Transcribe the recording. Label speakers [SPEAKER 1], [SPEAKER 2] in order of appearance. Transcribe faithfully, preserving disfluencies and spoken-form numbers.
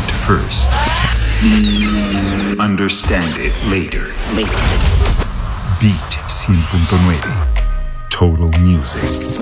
[SPEAKER 1] it first. Understand it later. Beat cien punto nueve. Total Music.